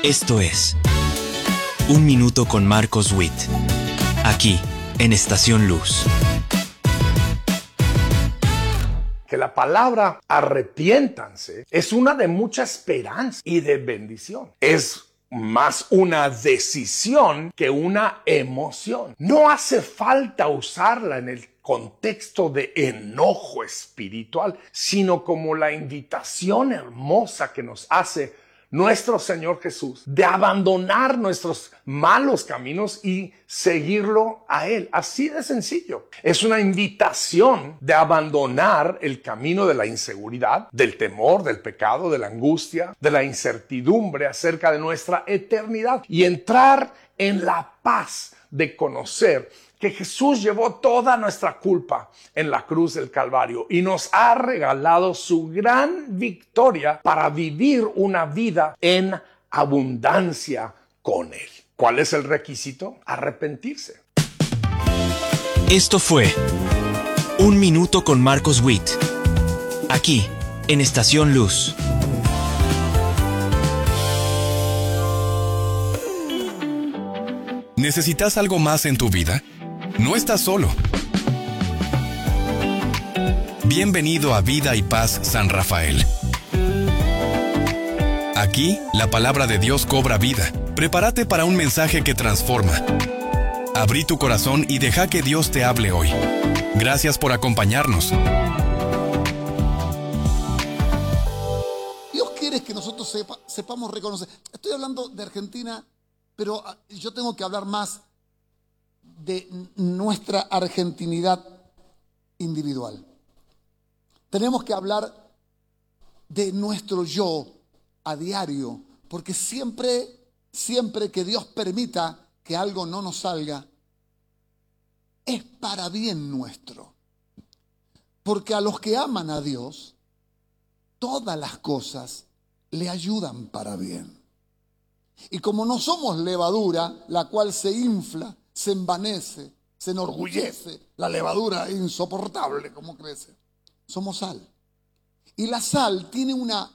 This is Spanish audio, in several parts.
Esto es Un Minuto con Marcos Witt, aquí en Estación Luz. Que la palabra arrepiéntanse es una de mucha esperanza y de bendición. Es más una decisión que una emoción. No hace falta usarla en el contexto de enojo espiritual, sino como la invitación hermosa que nos hace nuestro Señor Jesús de abandonar nuestros malos caminos y seguirlo a Él. Así de sencillo. Es una invitación de abandonar el camino de la inseguridad, del temor, del pecado, de la angustia, de la incertidumbre acerca de nuestra eternidad y entrar en la paz de conocer que Jesús llevó toda nuestra culpa en la cruz del Calvario y nos ha regalado su gran victoria para vivir una vida en abundancia con Él. ¿Cuál es el requisito? Arrepentirse. Esto fue Un Minuto con Marcos Witt, aquí en Estación Luz. ¿Necesitas algo más en tu vida? No estás solo. Bienvenido a Vida y Paz San Rafael. Aquí, la palabra de Dios cobra vida. Prepárate para un mensaje que transforma. Abrí tu corazón y deja que Dios te hable hoy. Gracias por acompañarnos. Dios quiere que nosotros sepamos reconocer. Estoy hablando de Argentina, pero yo tengo que hablar más de nuestra argentinidad individual. Tenemos que hablar de nuestro yo a diario, porque siempre que Dios permita que algo no nos salga, es para bien nuestro. Porque a los que aman a Dios, todas las cosas le ayudan para bien. Y como no somos levadura, la cual se infla, se envanece, se enorgullece, la levadura es insoportable como crece. Somos sal. Y la sal tiene una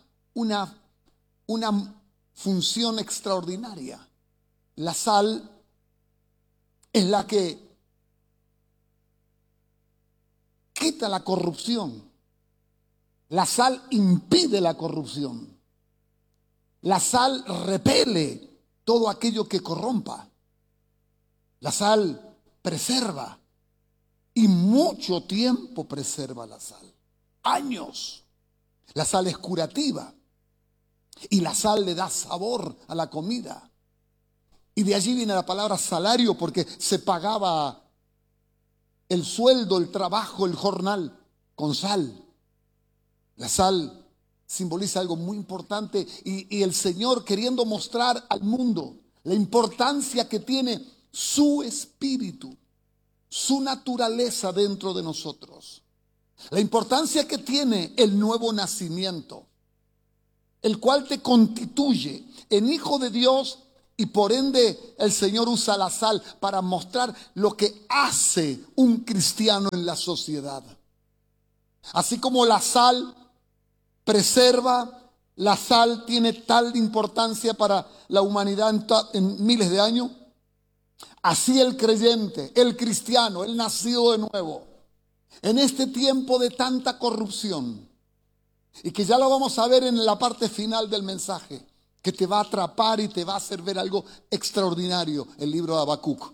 función extraordinaria. La sal es la que quita la corrupción. La sal impide la corrupción. La sal repele todo aquello que corrompa. La sal preserva y mucho tiempo preserva la sal. Años. La sal es curativa y la sal le da sabor a la comida. Y de allí viene la palabra salario, porque se pagaba el sueldo, el trabajo, el jornal con sal. La sal simboliza algo muy importante y el Señor, queriendo mostrar al mundo la importancia que tiene su espíritu, su naturaleza dentro de nosotros, la importancia que tiene el nuevo nacimiento, el cual te constituye en hijo de Dios, y por ende el Señor usa la sal para mostrar lo que hace un cristiano en la sociedad. Así como la sal preserva, la sal tiene tal importancia para la humanidad en miles de años. Así el creyente, el cristiano, el nacido de nuevo, en este tiempo de tanta corrupción, y que ya lo vamos a ver en la parte final del mensaje, que te va a atrapar y te va a hacer ver algo extraordinario, el libro de Habacuc.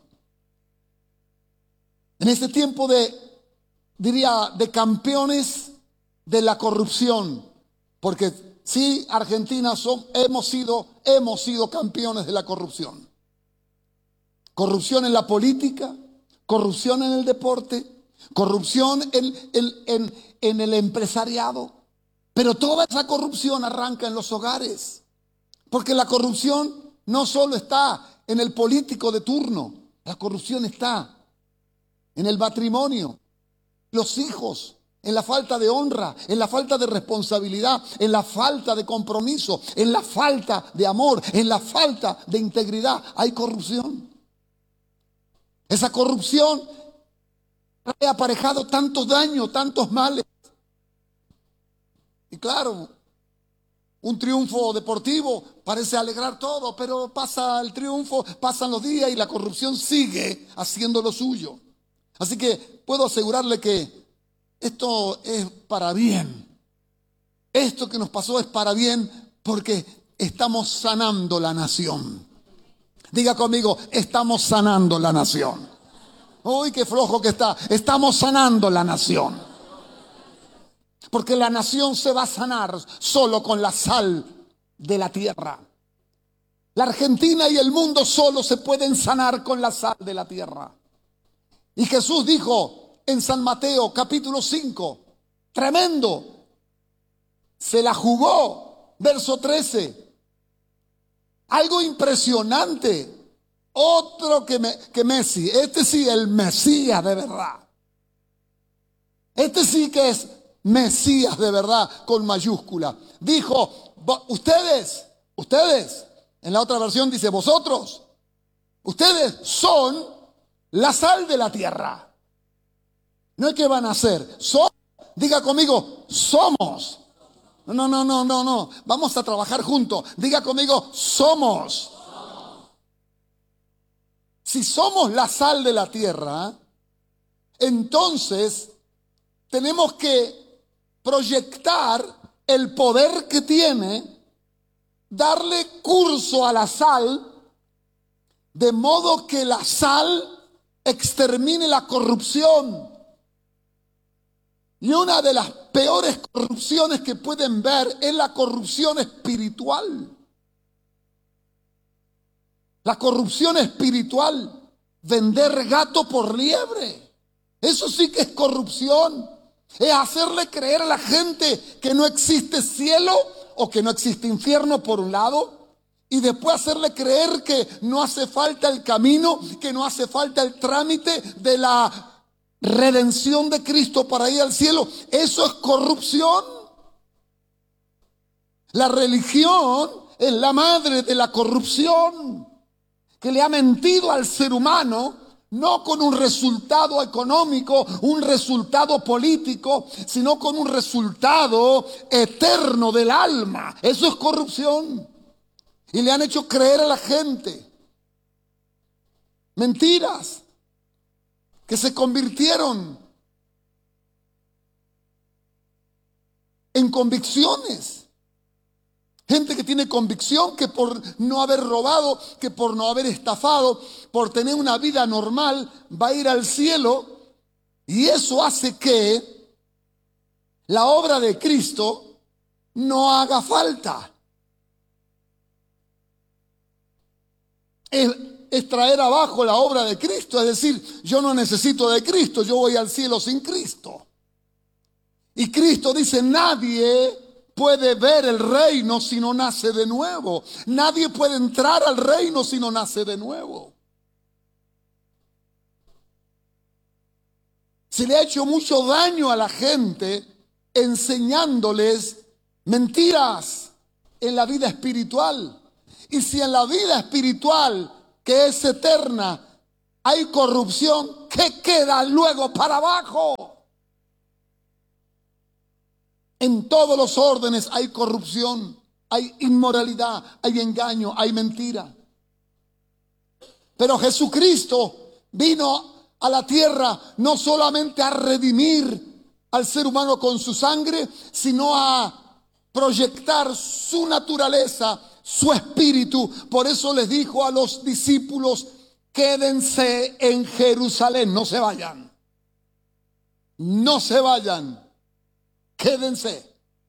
En este tiempo de campeones de la corrupción, porque sí, Argentina hemos sido campeones de la corrupción. Corrupción en la política, corrupción en el deporte, corrupción en el empresariado. Pero toda esa corrupción arranca en los hogares. Porque la corrupción no solo está en el político de turno, la corrupción está en el matrimonio, los hijos, en la falta de honra, en la falta de responsabilidad, en la falta de compromiso, en la falta de amor, en la falta de integridad. Hay corrupción. Esa corrupción trae aparejado tantos daños, tantos males. Y claro, un triunfo deportivo, parece alegrar todo, pero pasa el triunfo, pasan los días y la corrupción sigue haciendo lo suyo. Así que puedo asegurarle que esto es para bien. Esto que nos pasó es para bien porque estamos sanando la nación. Diga conmigo, estamos sanando la nación. Uy, qué flojo que está. Estamos sanando la nación. Porque la nación se va a sanar solo con la sal de la tierra. La Argentina y el mundo solo se pueden sanar con la sal de la tierra. Y Jesús dijo en San Mateo capítulo 5, tremendo, se la jugó, verso 13. Algo impresionante. Otro que Messi. Este sí, el Mesías de verdad. Este sí que es Mesías de verdad con mayúscula. Dijo, ustedes, en la otra versión dice vosotros, ustedes son la sal de la tierra. No es que van a ser, son, diga conmigo, somos. No. Vamos a trabajar juntos. Diga conmigo, somos. Si somos la sal de la tierra, entonces tenemos que proyectar el poder que tiene, darle curso a la sal, de modo que la sal extermine la corrupción. Y una de las peores corrupciones que pueden ver es la corrupción espiritual. La corrupción espiritual, vender gato por liebre. Eso sí que es corrupción. Es hacerle creer a la gente que no existe cielo o que no existe infierno por un lado. Y después hacerle creer que no hace falta el camino, que no hace falta el trámite de la redención de Cristo para ir al cielo. Eso es corrupción. La religión es la madre de la corrupción, que le ha mentido al ser humano, no con un resultado económico, un resultado político, sino con un resultado eterno del alma. Eso es corrupción. Y le han hecho creer a la gente mentiras que se convirtieron en convicciones. Gente que tiene convicción que por no haber robado, que por no haber estafado, por tener una vida normal, va a ir al cielo. Y eso hace que la obra de Cristo no haga falta. Es traer abajo la obra de Cristo, es decir, yo no necesito de Cristo, yo voy al cielo sin Cristo. Y Cristo dice, nadie puede ver el reino si no nace de nuevo. Nadie puede entrar al reino si no nace de nuevo. Se le ha hecho mucho daño a la gente enseñándoles mentiras en la vida espiritual. Y si en la vida espiritual, que es eterna, hay corrupción, ¿qué queda luego para abajo? En todos los órdenes hay corrupción, hay inmoralidad, hay engaño, hay mentira. Pero Jesucristo vino a la tierra no solamente a redimir al ser humano con su sangre, sino a proyectar su naturaleza, su espíritu. Por eso les dijo a los discípulos, quédense en Jerusalén, no se vayan. No se vayan. Quédense.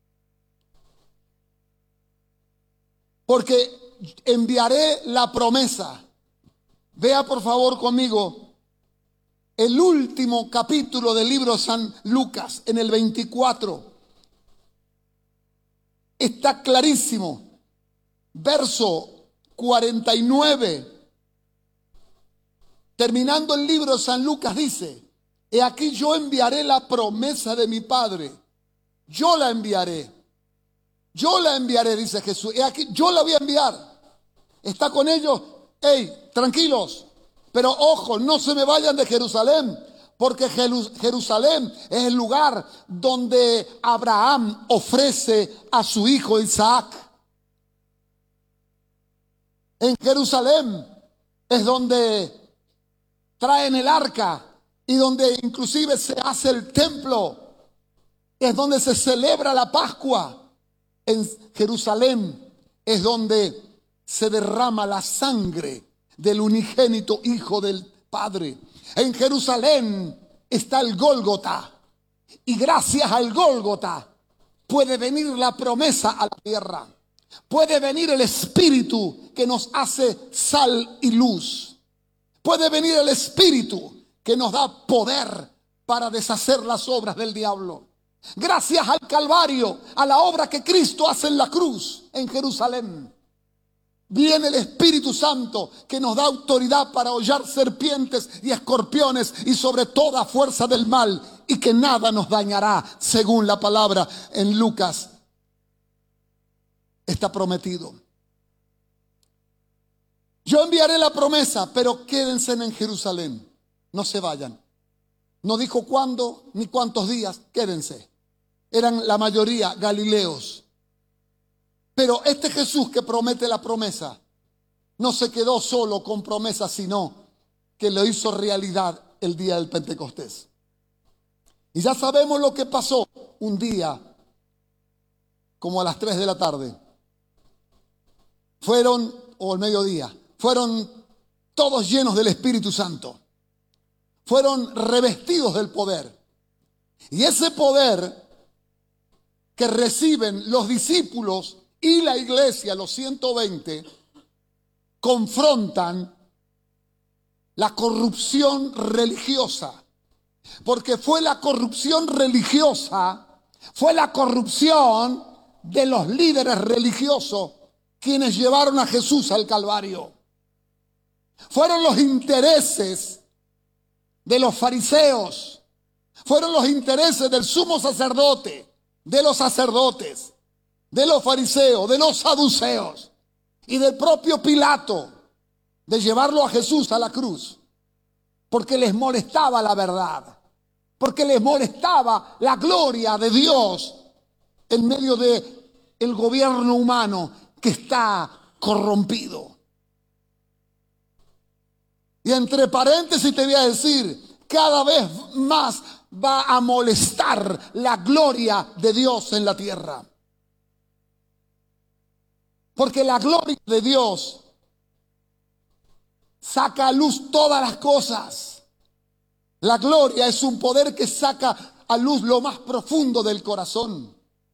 Porque enviaré la promesa. Vea por favor conmigo el último capítulo del libro de San Lucas, en el 24. Está clarísimo. Verso 49. Terminando el libro de San Lucas dice, he aquí yo enviaré la promesa de mi Padre. Yo la enviaré. Yo la enviaré, dice Jesús. He aquí, yo la voy a enviar. Está con ellos. Hey, tranquilos. Pero ojo, no se me vayan de Jerusalén. Porque Jerusalén es el lugar donde Abraham ofrece a su hijo Isaac. En Jerusalén es donde traen el arca y donde inclusive se hace el templo. Es donde se celebra la Pascua. En Jerusalén es donde se derrama la sangre del unigénito Hijo del Padre. En Jerusalén está el Gólgota. Y gracias al Gólgota puede venir la promesa a la tierra. Puede venir el Espíritu que nos hace sal y luz. Puede venir el Espíritu que nos da poder para deshacer las obras del diablo. Gracias al Calvario, a la obra que Cristo hace en la cruz en Jerusalén, viene el Espíritu Santo que nos da autoridad para hollar serpientes y escorpiones y sobre toda fuerza del mal, y que nada nos dañará, según la palabra en Lucas. Está prometido. Yo enviaré la promesa, pero quédense en Jerusalén. No se vayan. No dijo cuándo ni cuántos días. Quédense. Eran la mayoría galileos. Pero este Jesús que promete la promesa no se quedó solo con promesas, sino que lo hizo realidad el día del Pentecostés. Y ya sabemos lo que pasó un día, como a las 3 de la tarde. O al mediodía, fueron todos llenos del Espíritu Santo. Fueron revestidos del poder. Y ese poder que reciben los discípulos y la iglesia, los 120, confrontan la corrupción religiosa. Porque fue la corrupción religiosa, fue la corrupción de los líderes religiosos quienes llevaron a Jesús al Calvario. Fueron los intereses de los fariseos, fueron los intereses del sumo sacerdote, de los sacerdotes, de los fariseos, de los saduceos y del propio Pilato, de llevarlo a Jesús a la cruz, porque les molestaba la verdad, porque les molestaba la gloria de Dios en medio de el gobierno humano que está corrompido. Y entre paréntesis te voy a decir, cada vez más va a molestar la gloria de Dios en la tierra. Porque la gloria de Dios saca a luz todas las cosas. La gloria es un poder que saca a luz lo más profundo del corazón.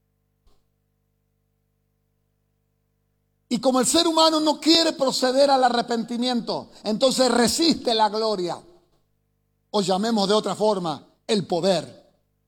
Y como el ser humano no quiere proceder al arrepentimiento, entonces resiste la gloria. O llamemos de otra forma, el poder.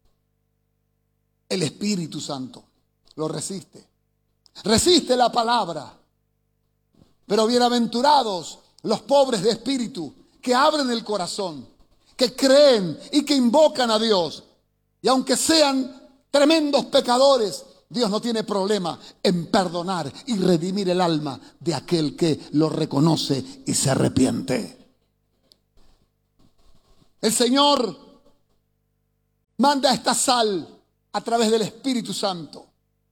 El Espíritu Santo lo resiste. Resiste la palabra. Pero bienaventurados los pobres de espíritu, que abren el corazón, que creen y que invocan a Dios. Y aunque sean tremendos pecadores, Dios no tiene problema en perdonar y redimir el alma de aquel que lo reconoce y se arrepiente. El Señor manda esta sal a través del Espíritu Santo.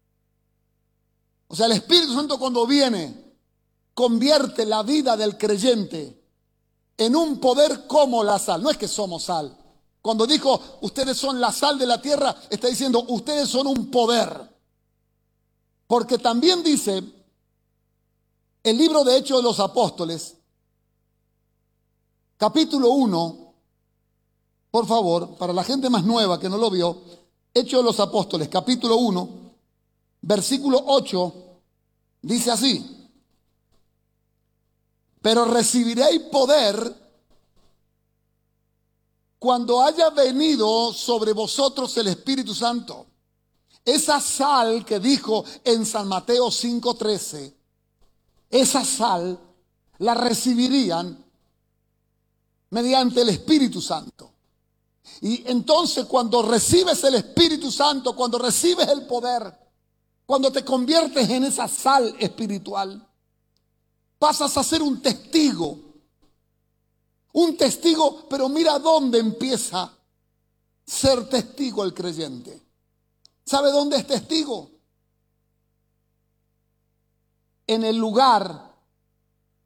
O sea, el Espíritu Santo cuando viene, convierte la vida del creyente en un poder como la sal. No es que somos sal. Cuando dijo, ustedes son la sal de la tierra, está diciendo, ustedes son un poder. Porque también dice el libro de Hechos de los Apóstoles, capítulo 1, por favor, para la gente más nueva que no lo vio, Hechos de los Apóstoles, capítulo 1, versículo 8, dice así: pero recibiréis poder cuando haya venido sobre vosotros el Espíritu Santo. Esa sal que dijo en San Mateo 5:13, esa sal la recibirían mediante el Espíritu Santo. Y entonces cuando recibes el Espíritu Santo, cuando recibes el poder, cuando te conviertes en esa sal espiritual, pasas a ser un testigo. Un testigo, pero mira dónde empieza a ser testigo el creyente. ¿Sabe dónde es testigo? En el lugar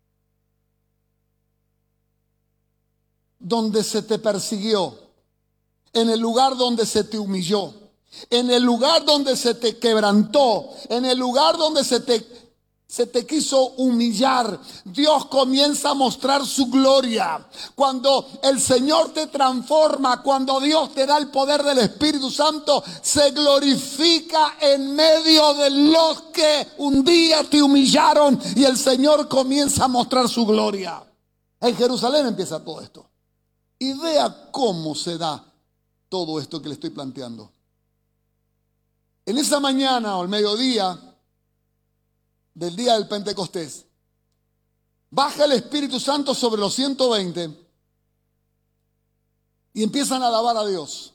donde se te persiguió, en el lugar donde se te humilló, en el lugar donde se te quebrantó, en el lugar donde se te quiso humillar, Dios comienza a mostrar su gloria. Cuando el Señor te transforma, cuando Dios te da el poder del Espíritu Santo, se glorifica en medio de los que un día te humillaron, y el Señor comienza a mostrar su gloria. En Jerusalén empieza todo esto. Y vea cómo se da todo esto que le estoy planteando. En esa mañana o al mediodía del día del Pentecostés, baja el Espíritu Santo sobre los 120 y empiezan a alabar a Dios.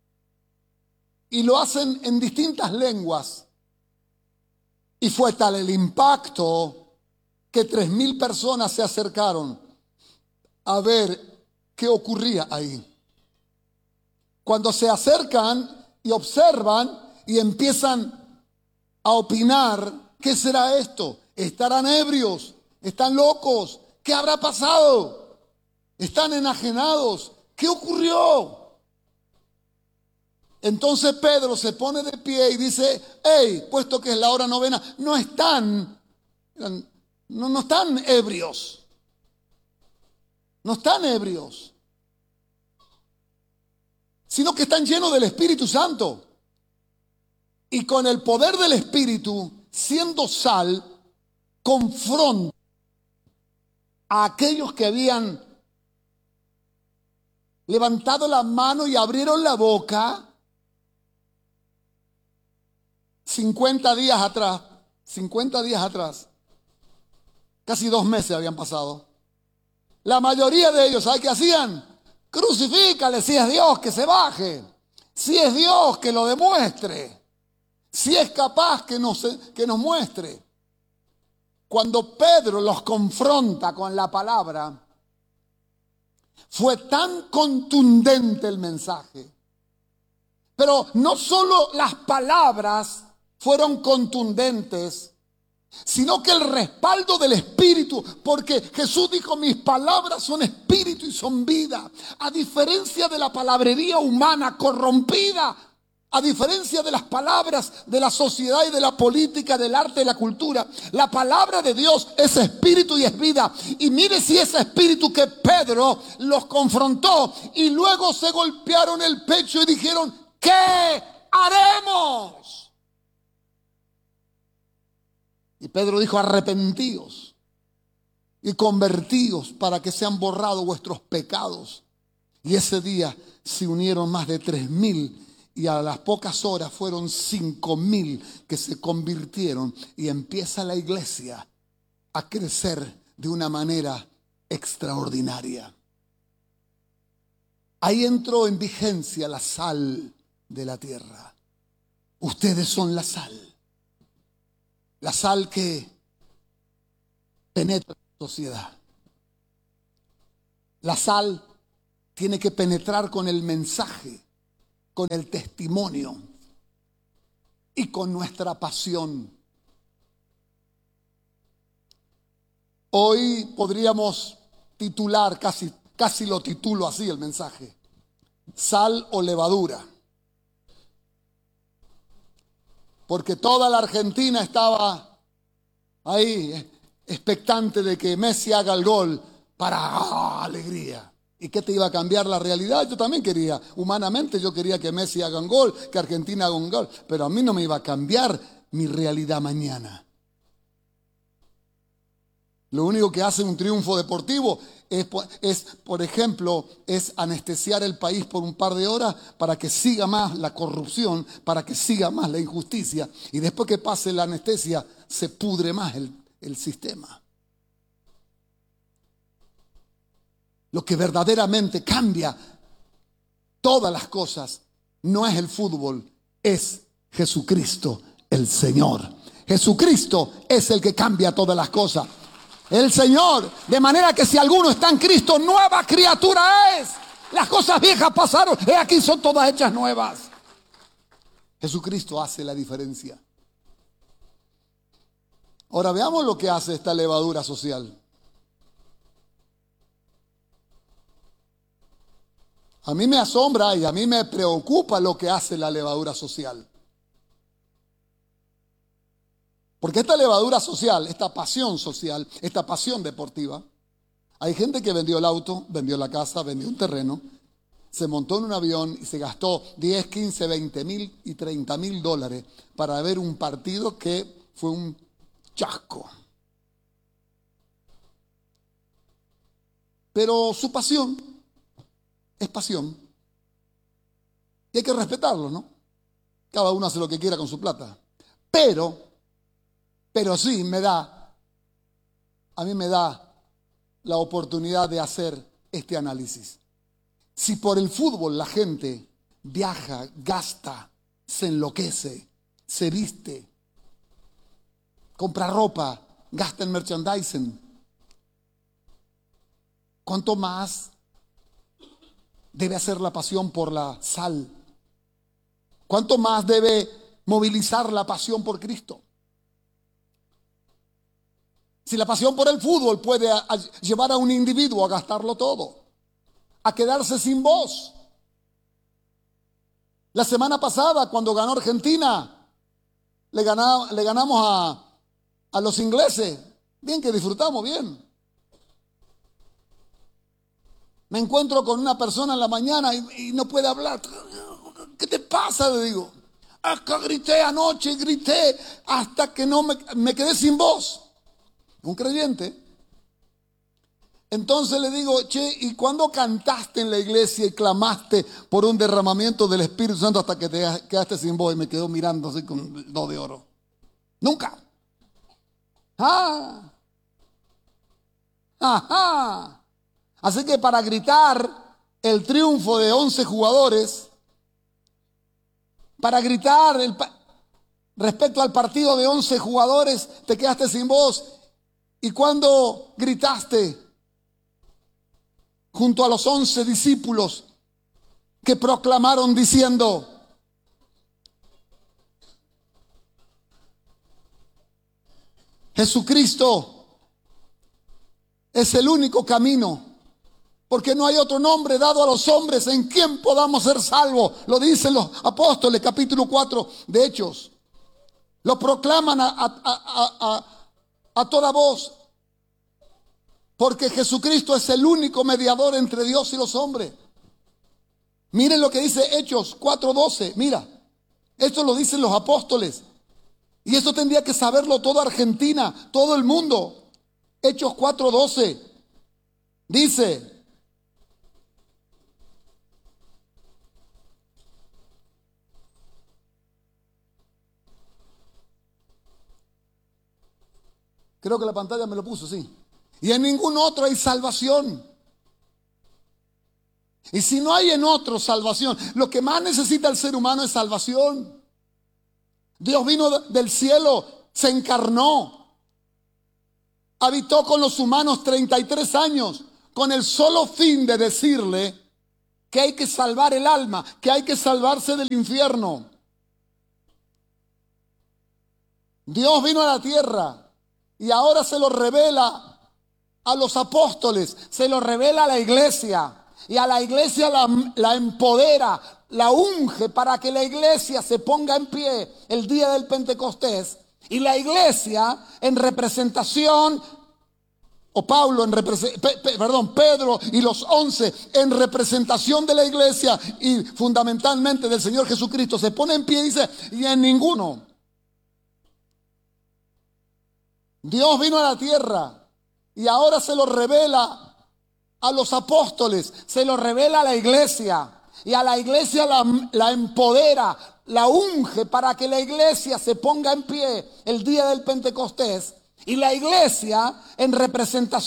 Y lo hacen en distintas lenguas. Y fue tal el impacto que 3,000 personas se acercaron a ver qué ocurría ahí. Cuando se acercan y observan y empiezan a opinar, ¿qué será esto? ¿Estarán ebrios? ¿Están locos? ¿Qué habrá pasado? ¿Están enajenados? ¿Qué ocurrió? Entonces Pedro se pone de pie y dice: hey, puesto que es la hora novena, no están ebrios. No están ebrios, sino que están llenos del Espíritu Santo. Y con el poder del Espíritu, siendo sal, confronta a aquellos que habían levantado la mano y abrieron la boca 50 días atrás, casi 2 meses habían pasado. La mayoría de ellos, ¿sabe qué hacían? Crucifícale, si es Dios, que se baje. Si es Dios, que lo demuestre. Si es capaz, que nos muestre. Cuando Pedro los confronta con la palabra, fue tan contundente el mensaje. Pero no solo las palabras fueron contundentes, sino que el respaldo del Espíritu, porque Jesús dijo: mis palabras son espíritu y son vida. A diferencia de la palabrería humana corrompida, a diferencia de las palabras de la sociedad y de la política, del arte y la cultura, la palabra de Dios es espíritu y es vida. Y mire si ese espíritu que Pedro los confrontó y luego se golpearon el pecho y dijeron: ¿qué haremos? Y Pedro dijo: arrepentíos y convertíos para que sean borrados vuestros pecados. Y ese día se unieron más de 3,000, y a las pocas horas fueron 5,000 que se convirtieron, y empieza la iglesia a crecer de una manera extraordinaria. Ahí entró en vigencia la sal de la tierra. Ustedes son la sal. La sal que penetra la sociedad. La sal tiene que penetrar con el mensaje, con el testimonio y con nuestra pasión. Hoy podríamos titular, casi lo titulo así el mensaje: sal o levadura. Porque toda la Argentina estaba ahí expectante de que Messi haga el gol para alegría. ¿Y qué te iba a cambiar la realidad? Yo también quería, humanamente yo quería que Messi haga un gol, que Argentina haga un gol, pero a mí no me iba a cambiar mi realidad mañana. Lo único que hace un triunfo deportivo por ejemplo, anestesiar el país por un par de horas para que siga más la corrupción, para que siga más la injusticia, y después que pase la anestesia se pudre más el sistema. Lo que verdaderamente cambia todas las cosas no es el fútbol, es Jesucristo el Señor. Jesucristo es el que cambia todas las cosas. El Señor, de manera que si alguno está en Cristo, nueva criatura es. Las cosas viejas pasaron, y aquí son todas hechas nuevas. Jesucristo hace la diferencia. Ahora veamos lo que hace esta levadura social. A mí me asombra y a mí me preocupa lo que hace la levadura social. Porque esta levadura social, esta pasión social, esta pasión deportiva, hay gente que vendió el auto, vendió la casa, vendió un terreno, se montó en un avión y se gastó 10, 15, 20 mil y 30 mil dólares para ver un partido que fue un chasco. Pero su pasión es pasión. Y hay que respetarlo, ¿no? Cada uno hace lo que quiera con su plata. Pero sí a mí me da la oportunidad de hacer este análisis. Si por el fútbol la gente viaja, gasta, se enloquece, se viste, compra ropa, gasta en merchandising, ¿cuánto más debe hacer la pasión por la sal? ¿Cuánto más debe movilizar la pasión por Cristo? Si la pasión por el fútbol puede llevar a un individuo a gastarlo todo, a quedarse sin voz. La semana pasada, cuando ganó Argentina, le ganamos a los ingleses. Bien que disfrutamos, bien. Me encuentro con una persona en la mañana y no puede hablar. ¿Qué te pasa? Le digo. Acá grité anoche, grité hasta que no me quedé sin voz. Un creyente. Entonces le digo, che, ¿y cuándo cantaste en la iglesia y clamaste por un derramamiento del Espíritu Santo hasta que te quedaste sin voz? Y me quedó mirando así con el dedo de oro. Nunca. Ajá. Así que para gritar el triunfo de 11 jugadores, para gritar respecto al partido de 11 jugadores, te quedaste sin voz. ¿Y cuando gritaste junto a los 11 discípulos que proclamaron diciendo: Jesucristo es el único camino, porque no hay otro nombre dado a los hombres en quien podamos ser salvos? Lo dicen los apóstoles, capítulo 4 de Hechos. Lo proclaman a toda voz, porque Jesucristo es el único mediador entre Dios y los hombres. Miren lo que dice Hechos 4:12. Mira, esto lo dicen los apóstoles. Y esto tendría que saberlo toda Argentina, todo el mundo. Hechos 4:12 dice: creo que la pantalla me lo puso, sí. Y en ningún otro hay salvación. Y si no hay en otro salvación, lo que más necesita el ser humano es salvación. Dios vino del cielo, se encarnó, habitó con los humanos 33 años, con el solo fin de decirle que hay que salvar el alma, que hay que salvarse del infierno. Dios vino a la tierra y ahora se lo revela a los apóstoles, se lo revela a la iglesia, y a la iglesia la empodera, la unge para que la iglesia se ponga en pie el día del Pentecostés. Y la iglesia en representación, Pedro y los 11 en representación de la iglesia y fundamentalmente del Señor Jesucristo, se pone en pie y dice: y en ninguno. Dios vino a la tierra y ahora se lo revela a los apóstoles, se lo revela a la iglesia, y a la iglesia la empodera, la unge para que la iglesia se ponga en pie el día del Pentecostés. Y la iglesia en representación